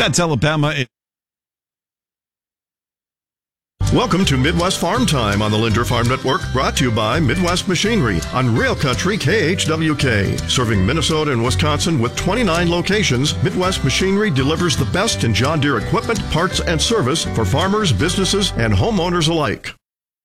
That's Alabama. Welcome to Midwest Farm Time on the Linder Farm Network, brought to you by Midwest Machinery on Real Country KHWK. Serving Minnesota and Wisconsin with 29 locations, Midwest Machinery delivers the best in John Deere equipment, parts, and service for farmers, businesses, and homeowners alike.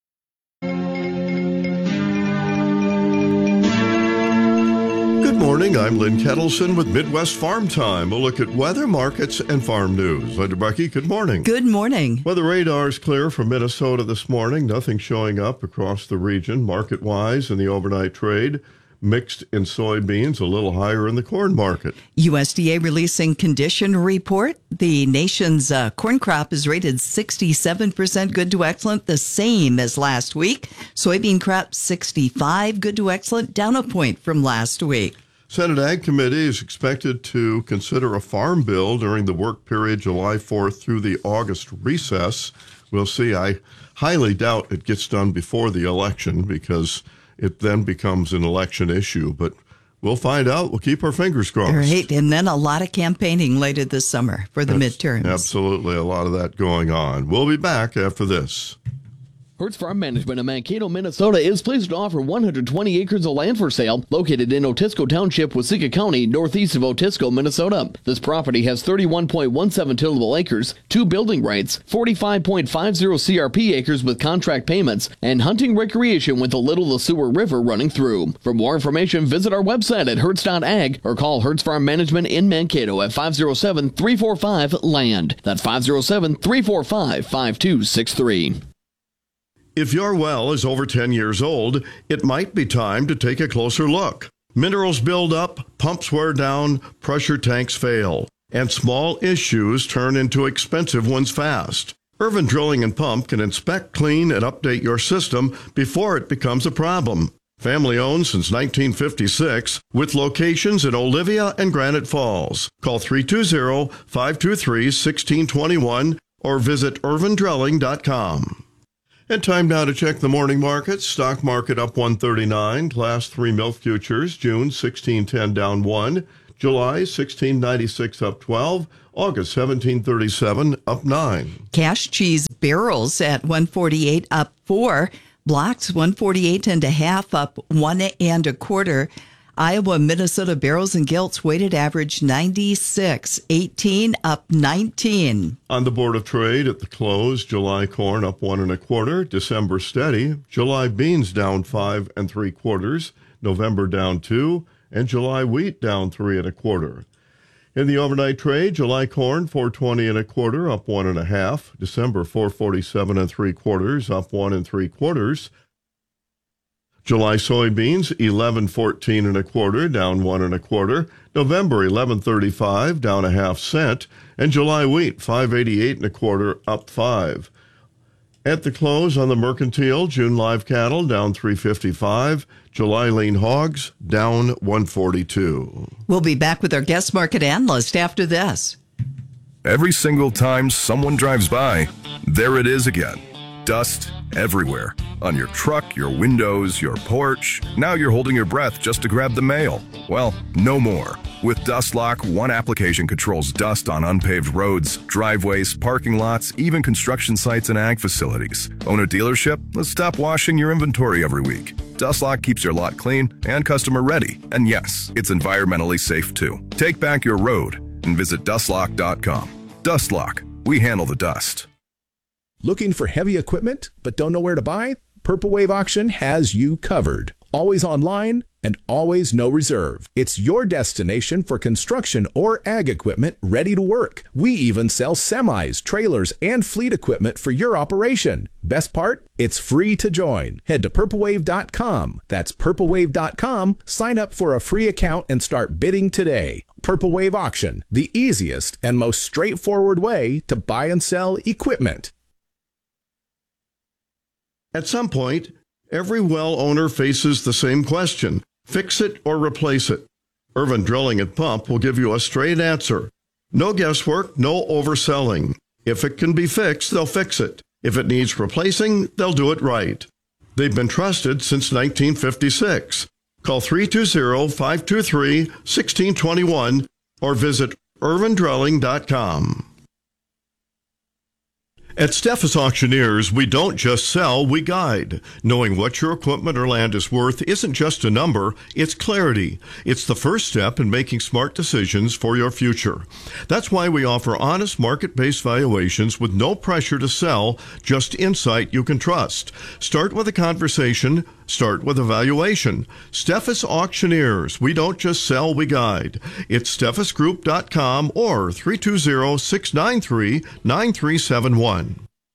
Good morning, I'm Lynn Kettleson with Midwest Farm Time. We'll look at weather, markets, and farm news. Linda Brecky, good morning. Good morning. Weather radar is clear for Minnesota this morning. Nothing showing up across the region market-wise in the overnight trade. Mixed in soybeans, a little higher in the corn market. USDA releasing condition report. The nation's corn crop is rated 67% good to excellent, the same as last week. Soybean crop 65 good to excellent, down a point from last week. Senate Ag Committee is expected to consider a farm bill during the work period July 4th through the August recess. We'll see. I highly doubt it gets done before the election because it then becomes an election issue. But we'll find out. We'll keep our fingers crossed. Right. And then a lot of campaigning later this summer for the midterms. Absolutely. A lot of that going on. We'll be back after this. Hertz Farm Management of Mankato, Minnesota is pleased to offer 120 acres of land for sale located in Otisco Township, Waseca County, northeast of Otisco, Minnesota. This property has 31.17 tillable acres, 2 building rights, 45.50 CRP acres with contract payments, and hunting recreation with the Little Lasua River running through. For more information, visit our website at hertz.ag or call Hertz Farm Management in Mankato at 507-345-LAND. That's 507-345-5263. If your well is over 10 years old, it might be time to take a closer look. Minerals build up, pumps wear down, pressure tanks fail, and small issues turn into expensive ones fast. Irvin Drilling and Pump can inspect, clean, and update your system before it becomes a problem. Family owned since 1956, with locations in Olivia and Granite Falls. Call 320-523-1621 or visit irvindrilling.com. And time now to check the morning markets. Stock market up 139. Class 3 milk futures, June 1610 down 1. July 1696 up 12. August 1737 up 9. Cash cheese barrels at 148 up 4. Blocks 148 and a half up 1 1/4. Iowa, Minnesota barrels and gilts weighted average 96.18 up 19. On the Board of Trade at the close, July corn up 1 1/4, December steady, July beans down 5 3/4, November down 2, and July wheat down 3 1/4. In the overnight trade, July corn 420 1/4 up 1 1/2, December 447 3/4 up 1 3/4. July soybeans, 11.14 1/4, down 1 1/4. November, 11.35, down a half cent. And July wheat, 5.88 1/4, up 5. At the close on the mercantile, June live cattle down 3.55. July lean hogs down 1.42. We'll be back with our guest market analyst after this. Every single time someone drives by, there it is again. Dust everywhere. On your truck, your windows, your porch. Now you're holding your breath just to grab the mail. Well, no more. With DustLock, one application controls dust on unpaved roads, driveways, parking lots, even construction sites and ag facilities. Own a dealership? Let's stop washing your inventory every week. DustLock keeps your lot clean and customer ready. And yes, it's environmentally safe too. Take back your road and visit dustlock.com. DustLock. We handle the dust. Looking for heavy equipment but don't know where to buy? Purple Wave Auction has you covered. Always online and always no reserve. It's your destination for construction or ag equipment ready to work. We even sell semis, trailers, and fleet equipment for your operation. Best part? It's free to join. Head to purplewave.com. That's purplewave.com. Sign up for a free account and start bidding today. Purple Wave Auction, the easiest and most straightforward way to buy and sell equipment. At some point, every well owner faces the same question: fix it or replace it. Irvin Drilling and Pump will give you a straight answer. No guesswork, no overselling. If it can be fixed, they'll fix it. If it needs replacing, they'll do it right. They've been trusted since 1956. Call 320-523-1621 or visit irvindrilling.com. At Steffes Auctioneers, we don't just sell, we guide. Knowing what your equipment or land is worth isn't just a number, it's clarity. It's the first step in making smart decisions for your future. That's why we offer honest market-based valuations with no pressure to sell, just insight you can trust. Start with a conversation, start with a valuation. Steffes Auctioneers, we don't just sell, we guide. It's steffesgroup.com or 320-693-9371.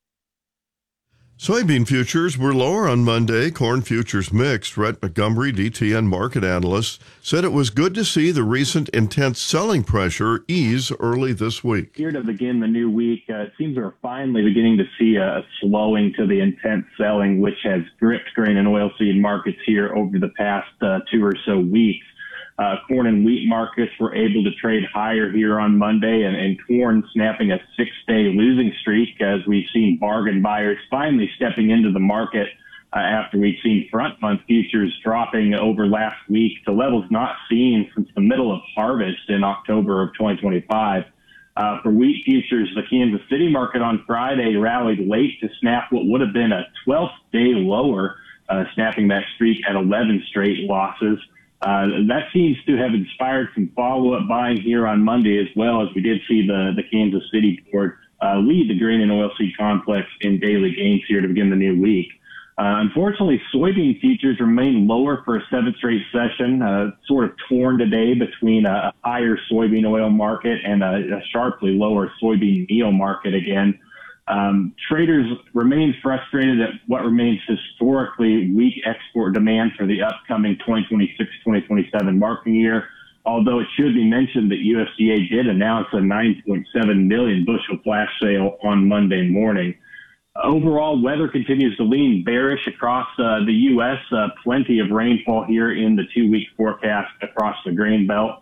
Soybean futures were lower on Monday. Corn futures mixed. Rhett Montgomery, DTN market analyst, said it was good to see the recent intense selling pressure ease early this week. Here to begin the new week, it seems we're finally beginning to see a slowing to the intense selling, which has gripped grain and oilseed markets here over the past 2 or so weeks. Corn and wheat markets were able to trade higher here on Monday, and corn snapping a 6-day losing streak as we've seen bargain buyers finally stepping into the market after we've seen front month futures dropping over last week to levels not seen since the middle of harvest in October of 2025. For wheat futures, the Kansas City market on Friday rallied late to snap what would have been a 12th day lower, snapping that streak at 11 straight losses. That seems to have inspired some follow-up buying here on Monday, as well as we did see the Kansas City board lead the grain and oilseed complex in daily gains here to begin the new week. Unfortunately, soybean futures remain lower for a 7th straight session, sort of torn today between a higher soybean oil market and a sharply lower soybean meal market again. Traders remain frustrated at what remains historically weak export demand for the upcoming 2026-2027 marketing year, although it should be mentioned that USDA did announce a 9.7 million bushel flash sale on Monday morning. Overall, weather continues to lean bearish across the U.S. Plenty of rainfall here in the 2-week forecast across the grain belt.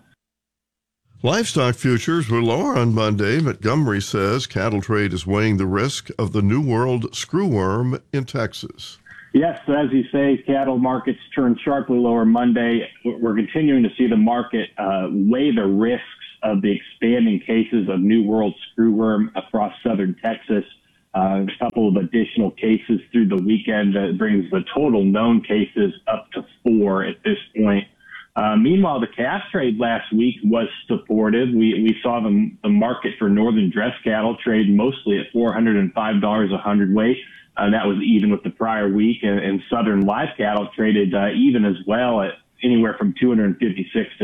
Livestock futures were lower on Monday. Montgomery says cattle trade is weighing the risk of the New World screwworm in Texas. Yes, as you say, cattle markets turned sharply lower Monday. We're continuing to see the market weigh the risks of the expanding cases of New World screwworm across southern Texas. A couple of additional cases through the weekend that brings the total known cases up to 4 at this point. Meanwhile, the calf trade last week was supportive. We saw the market for northern dress cattle trade mostly at $405 a hundredweight. That was even with the prior week. And southern live cattle traded even as well at anywhere from $256 to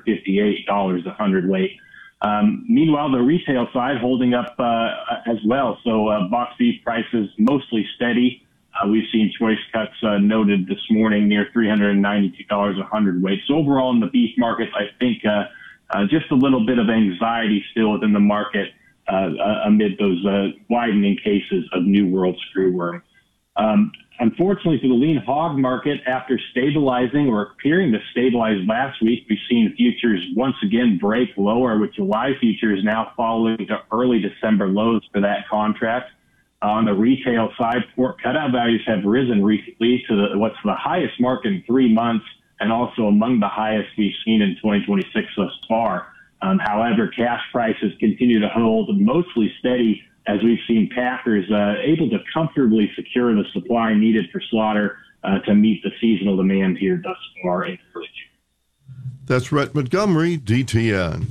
$258 a hundredweight. Meanwhile, the retail side holding up as well. So box beef prices mostly steady. We've seen choice cuts noted this morning near $392 a hundredweight. So overall in the beef market, I think just a little bit of anxiety still within the market amid those widening cases of New World screwworm. Unfortunately for the lean hog market, after stabilizing or appearing to stabilize last week, we've seen futures once again break lower, with July futures now following to early December lows for that contract. On the retail side, pork cutout values have risen recently to what's the highest mark in 3 months, and also among the highest we've seen in 2026 thus far. However, cash prices continue to hold mostly steady as we've seen packers able to comfortably secure the supply needed for slaughter to meet the seasonal demand here thus far in early June. That's Rhett Montgomery, DTN.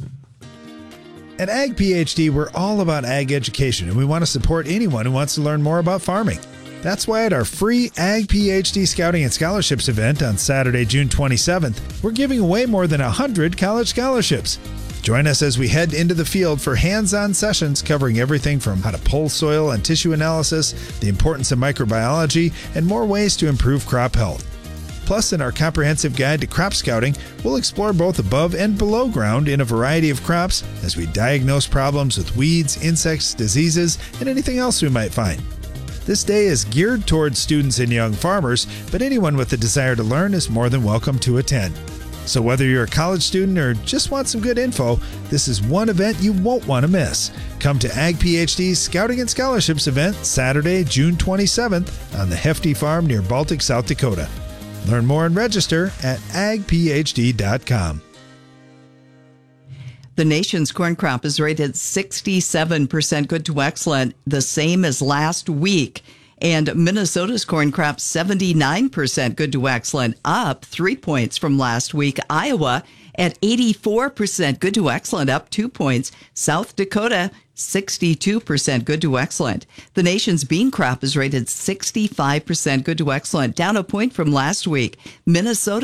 At Ag PhD, we're all about ag education, and we want to support anyone who wants to learn more about farming. That's why at our free Ag PhD Scouting and Scholarships event on Saturday, June 27th, we're giving away more than 100 college scholarships. Join us as we head into the field for hands-on sessions covering everything from how to pull soil and tissue analysis, the importance of microbiology, and more ways to improve crop health. Plus, in our comprehensive guide to crop scouting, we'll explore both above and below ground in a variety of crops as we diagnose problems with weeds, insects, diseases, and anything else we might find. This day is geared towards students and young farmers, but anyone with a desire to learn is more than welcome to attend. So whether you're a college student or just want some good info, this is one event you won't want to miss. Come to Ag PhD's Scouting and Scholarships event Saturday, June 27th on the Hefty Farm near Baltic, South Dakota. Learn more and register at agphd.com. The nation's corn crop is rated 67% good to excellent, the same as last week. And Minnesota's corn crop, 79% good to excellent, up 3 points from last week. Iowa at 84% good to excellent, up 2 points. South Dakota, 62% good to excellent. The nation's bean crop is rated 65% good to excellent, down a point from last week. Minnesota,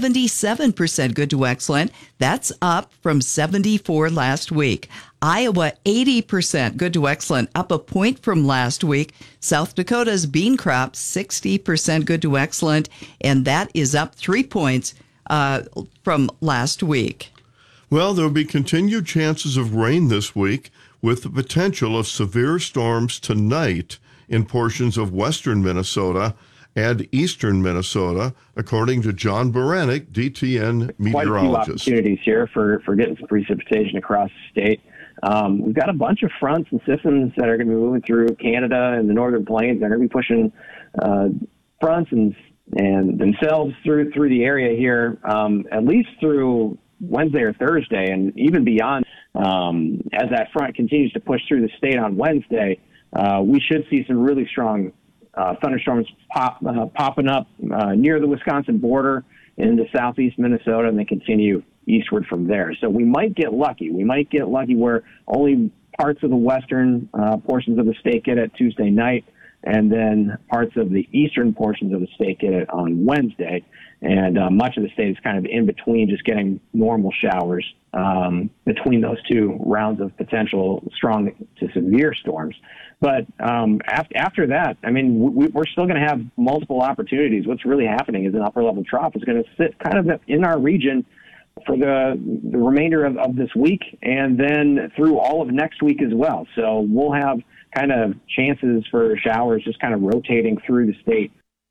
77% good to excellent. That's up from 74 last week. Iowa, 80% good to excellent, up a point from last week. South Dakota's bean crop, 60% good to excellent, and that is up 3 points from last week. Well, there will be continued chances of rain this week, with the potential of severe storms tonight in portions of western Minnesota and eastern Minnesota, according to John Baranek, DTN meteorologist. Quite a few opportunities here for getting some precipitation across the state. We've got a bunch of fronts and systems that are going to be moving through Canada and the northern plains. They're going to be pushing fronts and themselves through the area here, at least through Wednesday or Thursday, and even beyond. As that front continues to push through the state on Wednesday, we should see some really strong thunderstorms popping up near the Wisconsin border into southeast Minnesota, and they continue eastward from there. So we might get lucky. We might get lucky where only parts of the western portions of the state get it Tuesday night, and then parts of the eastern portions of the state get it on Wednesday. And much of the state is kind of in between, just getting normal showers between those two rounds of potential strong to severe storms. But after that, I mean, we're still going to have multiple opportunities. What's really happening is an upper-level trough is going to sit kind of in our region for the remainder of this week and then through all of next week as well. So we'll have kind of chances for showers just kind of rotating through the state.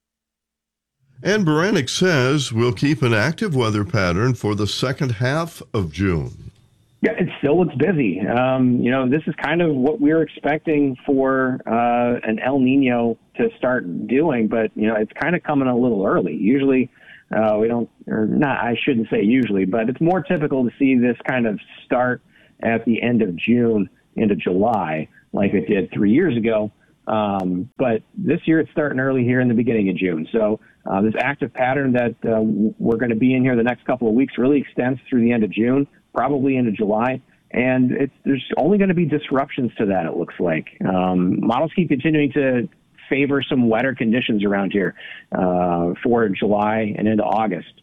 And Baranek says we'll keep an active weather pattern for the second half of June. Yeah, it's busy. This is kind of what we're expecting for an El Nino to start doing, but, it's kind of coming a little early. Usually we don't, or not, I shouldn't say usually, but it's more typical to see this kind of start at the end of June into July like it did 3 years ago. But this year it's starting early here in the beginning of June. So this active pattern that we're going to be in here the next couple of weeks really extends through the end of June, probably into July. And there's only going to be disruptions to that, it looks like. Models keep continuing to favor some wetter conditions around here for July and into August.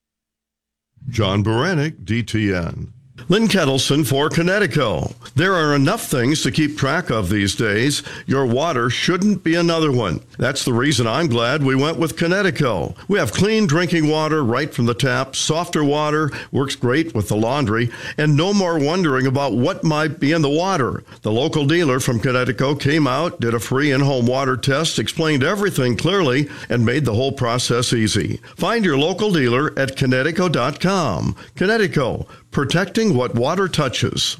John Baranek, DTN. Lynn Kettleson for Connecticut. There are enough things to keep track of these days. Your water shouldn't be another one. That's the reason I'm glad we went with Connecticut. We have clean drinking water right from the tap, softer water, works great with the laundry, and no more wondering about what might be in the water. The local dealer from Connecticut came out, did a free in-home water test, explained everything clearly, and made the whole process easy. Find your local dealer at Connecticut.com. Connecticut, protecting what water touches.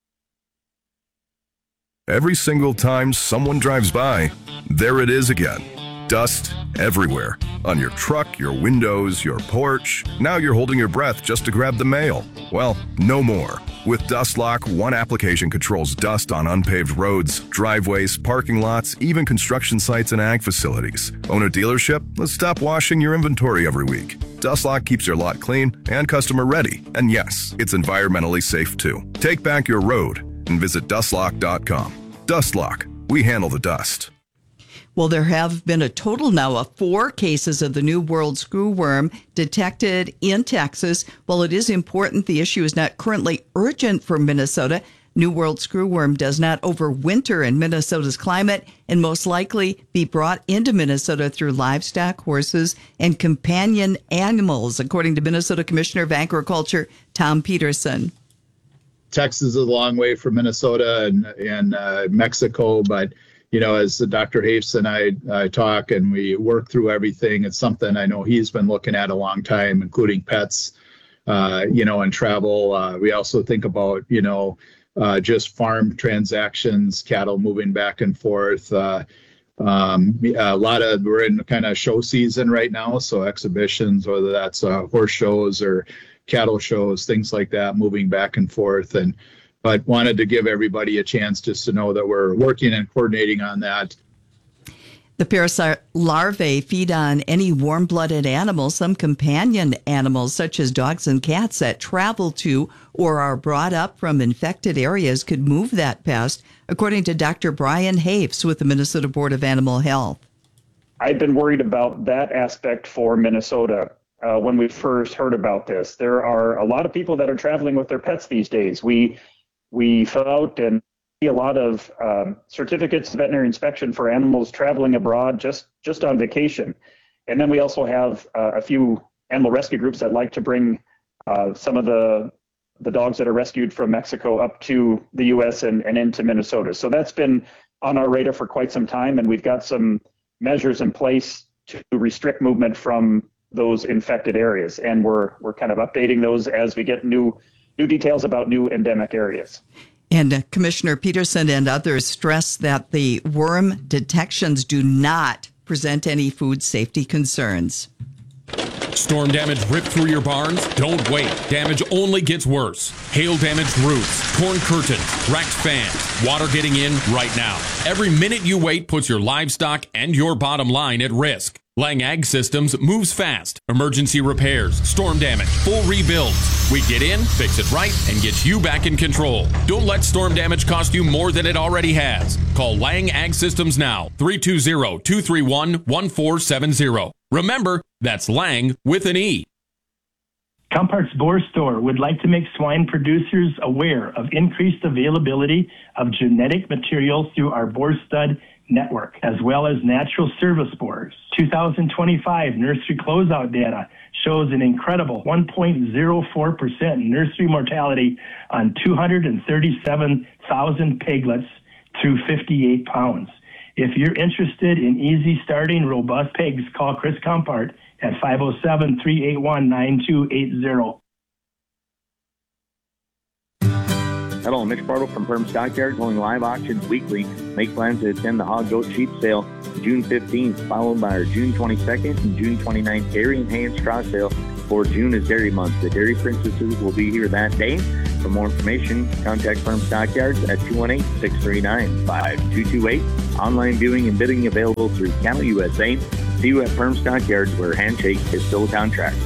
Every single time someone drives by, there it is again. Dust everywhere. On your truck, your windows, your porch. Now you're holding your breath just to grab the mail. Well, no more. With DustLock, one application controls dust on unpaved roads, driveways, parking lots, even construction sites and ag facilities. Own a dealership? Let's stop washing your inventory every week. DustLock keeps your lot clean and customer ready. And yes, it's environmentally safe too. Take back your road and visit dustlock.com. DustLock. We handle the dust. Well, there have been a total now of 4 cases of the New World screwworm detected in Texas. While it is important the issue is not currently urgent for Minnesota, New World screwworm does not overwinter in Minnesota's climate and most likely be brought into Minnesota through livestock, horses, and companion animals, according to Minnesota Commissioner of Agriculture, Tom Peterson. Texas is a long way from Minnesota and Mexico, but as Dr. Hafs and I talk and we work through everything, it's something I know he's been looking at a long time, including pets, and travel. We also think about, just farm transactions, cattle moving back and forth. We're in kind of show season right now, so exhibitions, whether that's horse shows or cattle shows, things like that, moving back and forth. But wanted to give everybody a chance just to know that we're working and coordinating on that. The parasite larvae feed on any warm-blooded animals. Some companion animals, such as dogs and cats that travel to or are brought up from infected areas, could move that pest, according to Dr. Brian Hafes with the Minnesota Board of Animal Health. I've been worried about that aspect for Minnesota when we first heard about this. There are a lot of people that are traveling with their pets these days. We fill out and a lot of certificates of veterinary inspection for animals traveling abroad just on vacation. And then we also have a few animal rescue groups that like to bring some of the dogs that are rescued from Mexico up to the U.S. and into Minnesota. So that's been on our radar for quite some time, and we've got some measures in place to restrict movement from those infected areas. And we're kind of updating those as we get new details about new endemic areas. And Commissioner Peterson and others stress that the worm detections do not present any food safety concerns. Storm damage ripped through your barns? Don't wait. Damage only gets worse. Hail damaged roofs, torn curtains, wrecked fans, water getting in right now. Every minute you wait puts your livestock and your bottom line at risk. Lang Ag Systems moves fast. Emergency repairs, storm damage, full rebuilds. We get in, fix it right, and get you back in control. Don't let storm damage cost you more than it already has. Call Lang Ag Systems now, 320-231-1470. Remember, that's Lang with an E. Compart's Boar Store would like to make swine producers aware of increased availability of genetic material through our boar stud network, as well as natural service boars. 2025 nursery closeout data shows an incredible 1.04% nursery mortality on 237,000 piglets through 58 pounds. If you're interested in easy starting robust pigs, call Chris Compart at 507-381-9280. Hello, Mitch Bartle from Perm Stockyards, holding live auctions weekly. Make plans to attend the Hog Goat Sheep Sale June 15th, followed by our June 22nd and June 29th dairy and hay and straw sale. For June is Dairy Month. The Dairy Princesses will be here that day. For more information, contact Perm Stockyards at 218-639-5228. Online viewing and bidding available through Cattle USA. See you at Perm Stockyards, where handshake is still a contract.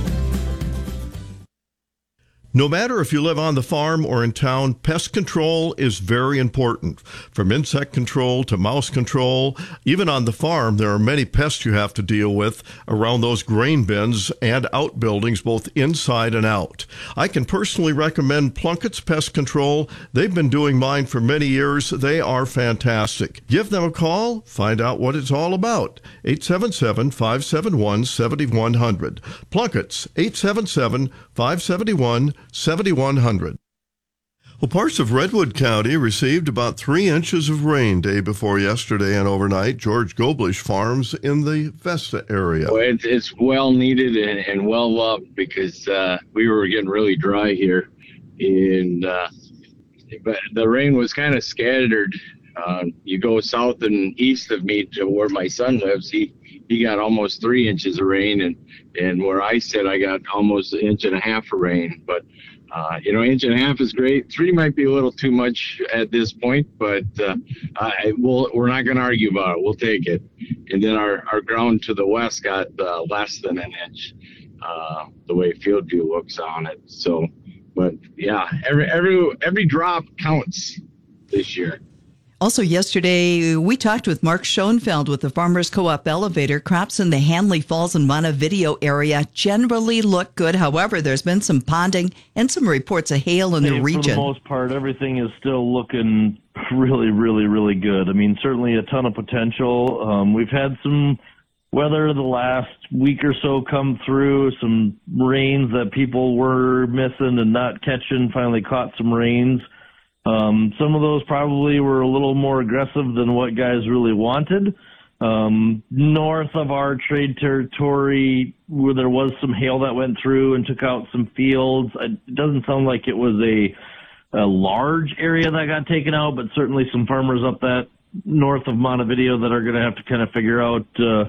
No matter if you live on the farm or in town, pest control is very important. From insect control to mouse control, even on the farm, there are many pests you have to deal with around those grain bins and outbuildings, both inside and out. I can personally recommend Plunkett's Pest Control. They've been doing mine for many years. They are fantastic. Give them a call. Find out what it's all about. 877-571-7100. Plunkett's, 877-571-7100. 7100. Well, parts of Redwood County received about 3 inches of rain day before yesterday and overnight. George Goblish farms in the Vesta area. Well, it's well needed and well loved because we were getting really dry here, and but the rain was kind of scattered. You go south and east of me to where my son lives, he got almost 3 inches of rain, and where I sit, I got almost 1.5 inches of rain. But 1.5 inches is great. 3 might be a little too much at this point, but we're not going to argue about it. We'll take it. And then our ground to the west got less than 1 inch, the way field view looks on it. So, but yeah, every drop counts this year. Also yesterday, we talked with Mark Schoenfeld with the Farmers Co-op Elevator. Crops in the Hanley Falls and Montevideo area generally look good. However, there's been some ponding and some reports of hail in the region. For the most part, everything is still looking really, really, really good. I mean, certainly a ton of potential. We've had some weather the last week or so come through, some rains that people were missing and not catching, finally caught some rains. Some of those probably were a little more aggressive than what guys really wanted. North of our trade territory, where there was some hail that went through and took out some fields, it doesn't sound like it was a large area that got taken out, but certainly some farmers up that north of Montevideo that are going to have to kind of figure out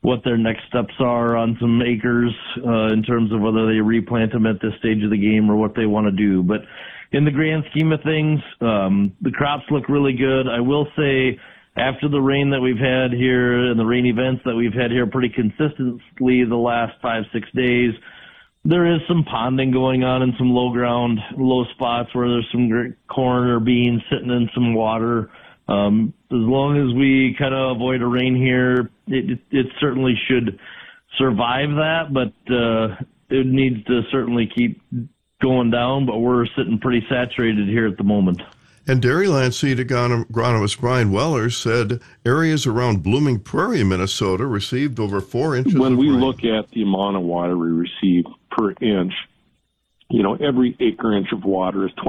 what their next steps are on some acres in terms of whether they replant them at this stage of the game or what they want to do. But in the grand scheme of things, the crops look really good. I will say after the rain that we've had here and the rain events that we've had here pretty consistently the last 5-6 days, there is some ponding going on in some low spots where there's some corn or beans sitting in some water. As long as we kind of avoid a rain here, it certainly should survive that, but it needs to certainly keep going down, but we're sitting pretty saturated here at the moment. And Dairyland seed agronomist Brian Wellers said areas around Blooming Prairie, Minnesota received over 4 inches When of we rain. look at the amount of water we receive per inch, you know, every acre inch of water is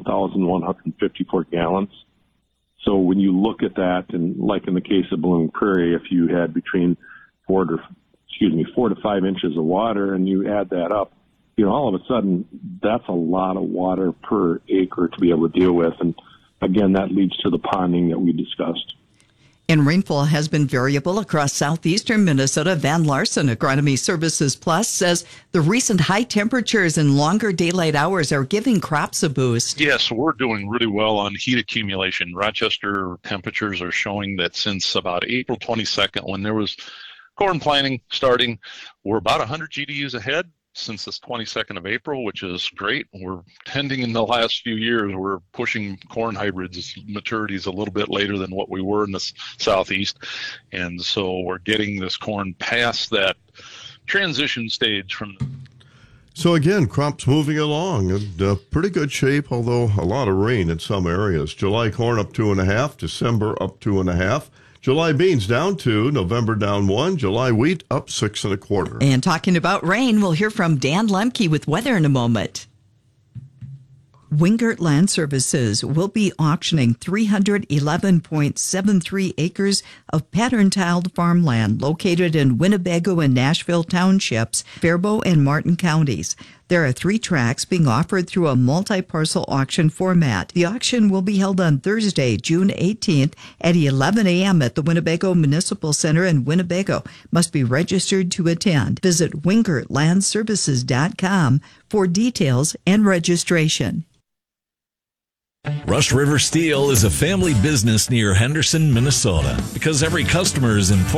27,154 gallons. So when you look at that, and like in the case of Blooming Prairie, if you had between 4 to 5 inches of water and you add that up, you know, all of a sudden that's a lot of water per acre to be able to deal with. And again, that leads to the ponding that we discussed. And rainfall has been variable across southeastern Minnesota. Van Larson, Agronomy Services Plus, says the recent high temperatures and longer daylight hours are giving crops a boost. Yes, we're doing really well on heat accumulation. Rochester temperatures are showing that since about April 22nd, when there was corn planting starting, we're about 100 GDUs ahead since this 22nd of April, which is great. We're tending in the last few years, we're pushing corn hybrids maturities a little bit later than what we were in the southeast. And so we're getting this corn past that transition stage from. So again, crops moving along in pretty good shape, although a lot of rain in some areas. July corn up 2.5, December up 2.5. July beans down 2, November down 1, July wheat up 6 1/4. And talking about rain, we'll hear from Dan Lemke with weather in a moment. Wingert Land Services will be auctioning 311.73 acres of pattern-tiled farmland located in Winnebago and Nashville Townships, Faribault and Martin counties. There are 3 tracts being offered through a multi-parcel auction format. The auction will be held on Thursday, June 18th at 11 a.m. at the Winnebago Municipal Center in Winnebago. Must be registered to attend. Visit wingertlandservices.com for details and registration. Rush River Steel is a family business near Henderson, Minnesota. Because every customer is important.